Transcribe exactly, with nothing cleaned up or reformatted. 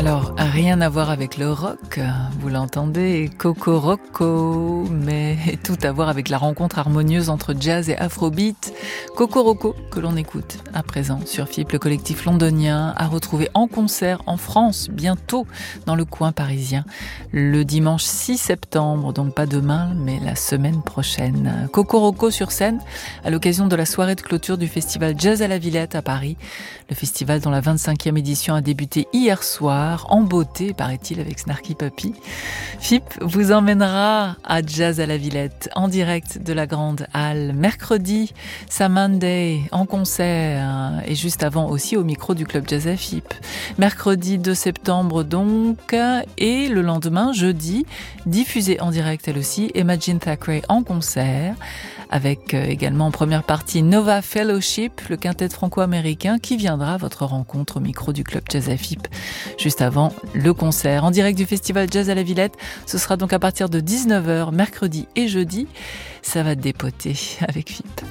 Alors, rien à voir avec le rock, vous l'entendez, Cocoroco, mais tout à voir avec la rencontre harmonieuse entre jazz et afrobeat. Cocoroco, que l'on écoute à présent sur F I P, le collectif londonien, à retrouver en concert en France, bientôt dans le coin parisien, le dimanche six septembre, donc pas demain, mais la semaine prochaine. Cocoroco sur scène, à l'occasion de la soirée de clôture du festival Jazz à la Villette à Paris, le festival dont la vingt-cinquième édition a débuté hier soir, en beauté, paraît-il, avec Snarky Puppy. F I P vous emmènera à Jazz à la Villette, en direct de la Grande Halle, mercredi, Samanday, en concert, et juste avant aussi au micro du Club Jazz à F I P. Mercredi deux septembre donc, et le lendemain, jeudi, diffusé en direct elle aussi, Imagine Thackeray en concert, avec également en première partie Nova Fellowship, le quintet franco-américain qui viendra à votre rencontre au micro du Club Jazz à F I P, juste avant le concert. En direct du festival Jazz à la Villette, ce sera donc à partir de dix-neuf heures, mercredi et jeudi. Ça va dépoter avec F I P.